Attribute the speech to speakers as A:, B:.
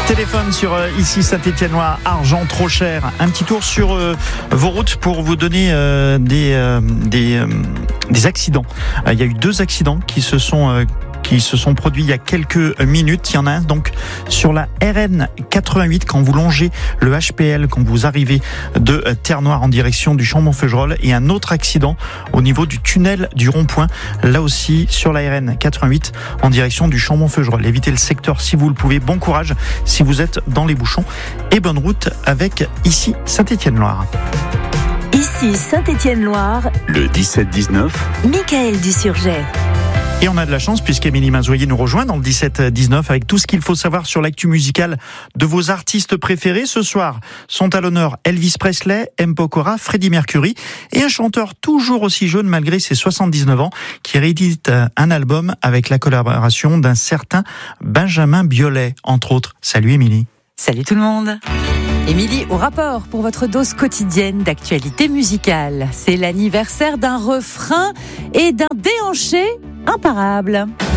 A: Téléphone sur ici Saint-Étienne-Loire, argent trop cher. Un petit tour sur vos routes pour vous donner des accidents. Il y a eu 2 accidents qui se sont produits il y a quelques minutes. Il y en a un donc sur la RN 88 quand vous longez le HPL, quand vous arrivez de Terre-Noire en direction du Chambon-Feugerolles, et un autre accident au niveau du tunnel du rond-point, là aussi sur la RN 88 en direction du Chambon-Feugerolles. Évitez le secteur si vous le pouvez. Bon courage si vous êtes dans les bouchons et bonne route avec ici Saint-Étienne-Loire.
B: Ici Saint-Étienne-Loire,
C: le 17-19,
B: Michael Dusurget.
A: Et on a de la chance puisqu'Émilie Mazoyer nous rejoint dans le 17-19 avec tout ce qu'il faut savoir sur l'actu musicale de vos artistes préférés. Ce soir sont à l'honneur Elvis Presley, M. Pokora, Freddie Mercury et un chanteur toujours aussi jeune malgré ses 79 ans qui réédite un album avec la collaboration d'un certain Benjamin Biolay, entre autres. Salut Émilie.
D: Salut tout le monde. Émilie, au rapport pour votre dose quotidienne d'actualité musicale. C'est l'anniversaire d'un refrain et d'un déhanché imparable.